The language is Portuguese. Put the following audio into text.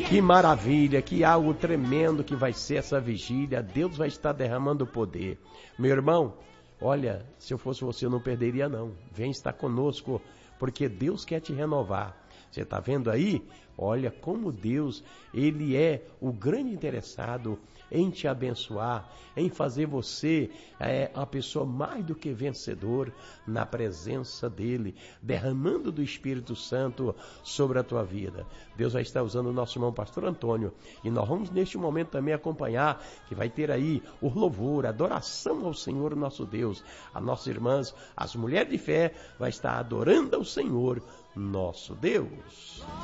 Que maravilha, que algo tremendo que vai ser essa vigília. Deus vai estar derramando poder. Meu irmão, olha, se eu fosse você, eu não perderia não. Vem estar conosco, porque Deus quer te renovar. Você está vendo aí? Olha como Deus, Ele é o grande interessado em te abençoar, em fazer você uma pessoa mais do que vencedor na presença dEle, derramando do Espírito Santo sobre a tua vida. Deus vai estar usando o nosso irmão pastor Antônio, e nós vamos neste momento também acompanhar, que vai ter aí o louvor, a adoração ao Senhor nosso Deus. As nossas irmãs, as mulheres de fé, vai estar adorando ao Senhor nosso Deus.